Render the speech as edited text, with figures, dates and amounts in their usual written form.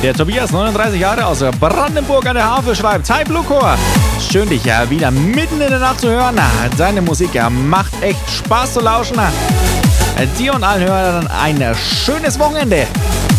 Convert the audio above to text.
Der Tobias, 39 Jahre, aus Brandenburg an der Havel, schreibt: Hi Blucor, schön dich ja wieder mitten in der Nacht zu hören. Deine Musik macht echt Spaß zu lauschen. Dir und allen Hörern ein schönes Wochenende.